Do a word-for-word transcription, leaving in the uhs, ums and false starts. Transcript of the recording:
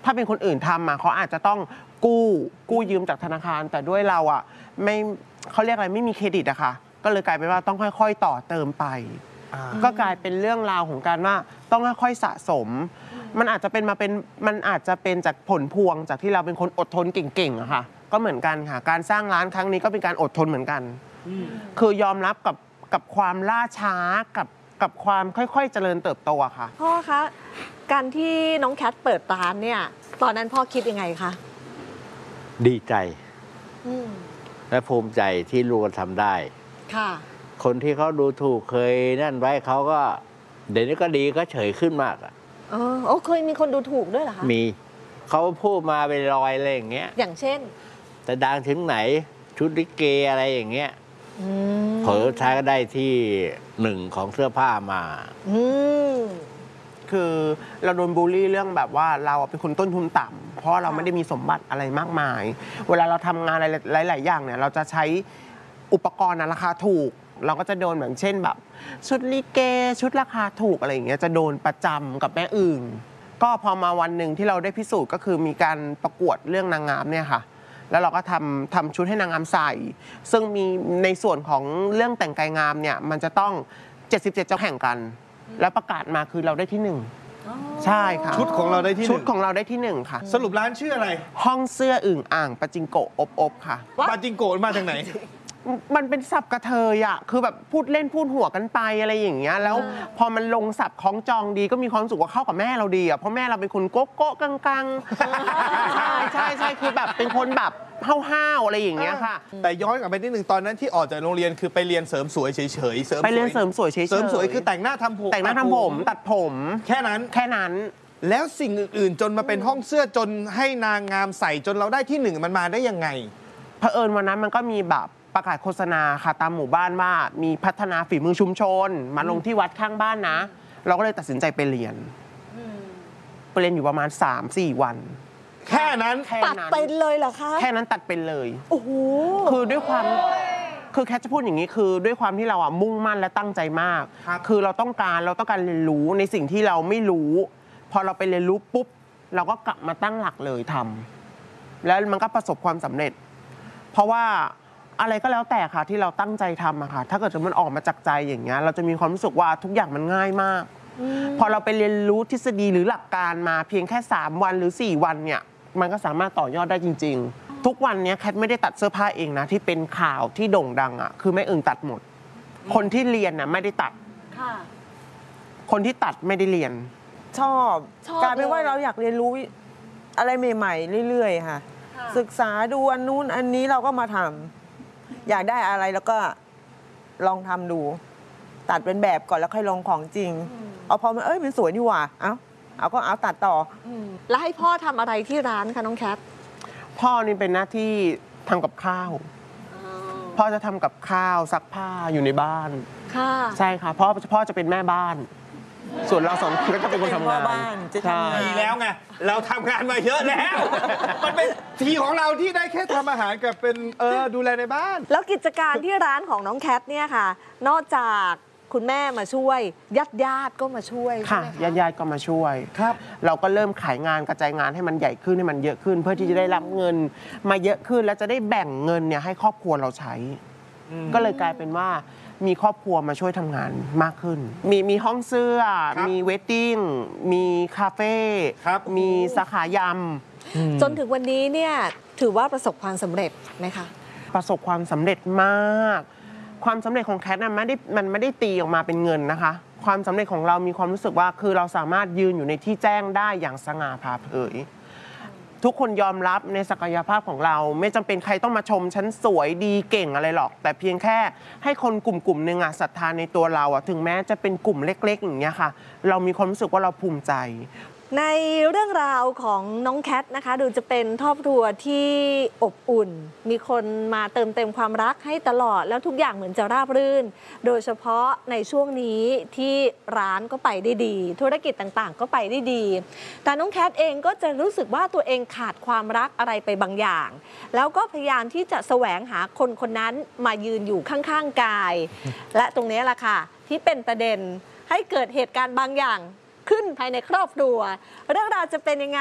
ถ้าเป็นคนอื่นทำมาเขาอาจจะต้องกู้กู้ยืมจากธนาคารแต่ด้วยเราอ่ะไม่เขาเรียกอะไรไม่มีเครดิตอะค่ะก็เลยกลายเป็นว่าต้องค่อยๆต่อเติมไปก็กลายเป็นเรื่องราวของการว่าต้องค่อยๆสะสมมันอาจจะเป็นมาเป็นมันอาจจะเป็นจากผลพวงจากที่เราเป็นคนอดทนเก่งๆอะค่ะก็เหมือนกันค่ะการสร้างร้านครั้งนี้ก็เป็นการอดทนเหมือนกันคือยอมรับกับกับความล่าช้ากับกับความค่อยๆเจริญเติบโตอะค่ะพ่อคะการที่น้องแคทเปิดร้านเนี่ยตอนนั้นพ่อคิดยังไงคะดีใจและภูมิใจที่ลูกทำได้ค่ะคนที่เขาดูถูกเคยนั่นไว้เขาก็เดี๋ยวนี้ก็ดีก็เฉยขึ้นมากอ่ะอ๋อโอ้เคยมีคนดูถูกด้วยเหรอคะมีเขาพูดมาเป็นรอยอะไรอย่างเงี้ยอย่างเช่นแต่ดังถึงไหนชุดลิเกอะไรอย่างเงี้ยเผลอใช้ก็ได้ที่หนึ่งของเสื้อผ้ามาคือเราโดนบูลลี่เรื่องแบบว่าเราเป็นคนต้นทุนต่ำเพราะเราไม่ได้มีสมบัติอะไรมากมายเวลาเราทำงานอะไรหลายๆอย่างเนี่ยเราจะใช้อุปกรณ์ราคาถูกเราก็จะโดนแบบเช่นแบบชุดลิเกชุดราคาถูกอะไรอย่างเงี้ยจะโดนประจำกับแม่อื่นก็พอมาวันหนึ่งที่เราได้พิสูจน์ก็คือมีการประกวดเรื่องนางงามเนี่ยค่ะแล้วเราก็ทำทำชุดให้นางงามใส่ซึ่งมีในส่วนของเรื่องแต่งกายงามเนี่ยมันจะต้องเจ็ดสิบเจ็ดเจ้าแข่งกันแล้วประกาศมาคือเราได้ที่หนึ่งใช่ค่ะชุดของเราได้ที่หนึ่งชุดของเราได้ที่หนึ่งค่ะสรุปร้านชื่ออะไรห้องเสื้ออึ่งอ่างปาจิงโกะอบอบค่ะปาจิงโกะมาจากไหนมันเป็นศัพท์กระเทยอะคือแบบพูดเล่นพูดหัวกันไปอะไรอย่างเงี้ยแล้วพอมันลงศัพท์คล้องจองดีก็มีความรู้สึกว่าเข้ากับแม่เราดีอะเพราะแม่เราเป็นคนโก๊ะโก๊ะกังกังใช่ใช่ใช่คือแบบเป็นคนแบบห้าวๆอะไรอย่างเงี้ยค่ะแต่ย้อนกลับไปนิดนึงตอนนั้นที่ออกจากโรงเรียนคือไปเรียนเสริมสวยเฉยๆเสริมไปเรียนเสริมสวยเฉยๆเสริมสวยคือแต่งหน้าทำผมแต่งหน้าทำผมตัดผมแค่นั้นแค่นั้นแล้วสิ่งอื่นๆจนมาเป็นห้องเสื้อจนให้นางงามใส่จนเราได้ที่หนึ่งมันมาได้ยังไงเผอิญวันนั้นมันก็มีแบบประกาศโฆษณาค่ะตามหมู่บ้านว่ามีพัฒนาฝีมือชุมชนมาลงที่วัดข้างบ้านนะเราก็เลยตัดสินใจไปเรียนไปเรียนอยู่ประมาณ สามสี่ วันแค่นั้นตัดเป็นเลยเหรอคะแค่นั้นตัดเป็นเลยโอ้โหคือด้วยความคือแคทจะพูดอย่างนี้คือด้วยความที่เราอ่ะมุ่งมั่นและตั้งใจมากคือเราต้องการเราต้องการเรียนรู้ในสิ่งที่เราไม่รู้พอเราไปเรียนรู้ปุ๊บเราก็กลับมาตั้งหลักเลยทำแล้วมันก็ประสบความสำเร็จเพราะว่าอะไรก็แล้วแต่ค่ะที่เราตั้งใจทำอะค่ะถ้าเกิดมันออกมาจากใจอย่างเงี้ยเราจะมีความรู้สึกว่าทุกอย่างมันง่ายมากพอเราไปเรียนรู้ทฤษฎีหรือหลักการมาเพียงแค่สามวันหรือสี่วันเนี่ยมันก็สามารถต่อยอดได้จริงๆทุกวันนี้แคทไม่ได้ตัดเสื้อผ้าเองนะที่เป็นข่าวที่โด่งดังอะคือแม่อึ่งตัดหมดคนที่เรียนน่ะไม่ได้ตัดคนที่ตัดไม่ได้เรียนชอบกลายเป็นว่าเราอยากเรียนรู้อะไรใหม่ๆเรื่อยๆค่ะศึกษาดูอันนู้นอันนี้เราก็มาทำอยากได้อะไรแล้วก็ลองทำดูตัดเป็นแบบก่อนแล้วค่อยลงของจริงเอาพอมันเอ้ยมันสวยนี่หว่าเอาเอาก็เอาตัดต่อแล้วให้พ่อทำอะไรที่ร้านคะน้องแคทพ่อนี่เป็นหน้าที่ทำกับข้าวพ่อจะทำกับข้าวซักผ้าอยู่ในบ้านค่ะใช่ค่ะพ่อพ่อจะเป็นแม่บ้านส่วนเราสองคนก็จะเป็นคนทำงานใช่แล้วไงเราทำงานมาเยอะแล้วมันเป็นทีของเราที่ได้แค่ทำอาหารกับเป็นเออดูแลในบ้านแล้วกิจการที่ร้านของน้องแคทเนี่ยค่ะนอกจากคุณแม่มาช่วยญาติญาติก็มาช่วยค่ะญาติญาติก็มาช่วยครับเราก็เริ่มขายงานกระจายงานให้มันใหญ่ขึ้นให้มันเยอะขึ้นเพื่อที่จะได้รับเงินมาเยอะขึ้นแล้วจะได้แบ่งเงินเนี่ยให้ครอบครัวเราใช้ก็เลยกลายเป็นว่ามีครอบครัวมาช่วยทำงานมากขึ้นมีมีห้องเสื้อมีเวดดิ้งมีคาเฟ่มีสาขายำจนถึงวันนี้เนี่ยถือว่าประสบความสำเร็จไหมคะประสบความสำเร็จมากความสำเร็จของแคทน่ะไม่ได้มันไม่ได้ตีออกมาเป็นเงินนะคะความสำเร็จของเรามีความรู้สึกว่าคือเราสามารถยืนอยู่ในที่แจ้งได้อย่างสง่าผ่าเผยทุกคนยอมรับในศักยภาพของเราไม่จำเป็นใครต้องมาชมฉันสวยดีเก่งอะไรหรอกแต่เพียงแค่ให้คนกลุ่มกลุ่มหนึ่งศรัทธาในตัวเราอะถึงแม้จะเป็นกลุ่มเล็กๆอย่างเงี้ยค่ะเรามีความรู้สึกว่าเราภูมิใจในเรื่องราวของน้องแคทนะคะดูจะเป็นครอบครัวที่อบอุ่นมีคนมาเติมเต็มความรักให้ตลอดแล้วทุกอย่างเหมือนจะราบรื่นโดยเฉพาะในช่วงนี้ที่ร้านก็ไปได้ดีธุรกิจต่างๆก็ไปได้ดีแต่น้องแคทเองก็จะรู้สึกว่าตัวเองขาดความรักอะไรไปบางอย่างแล้วก็พยายามที่จะแสวงหาคนคนนั้นมายืนอยู่ข้างๆกายและตรงนี้แหละค่ะที่เป็นประเด็นให้เกิดเหตุการณ์บางอย่างขึ้นภายในครอบครัวเรื่องราวจะเป็นยังไง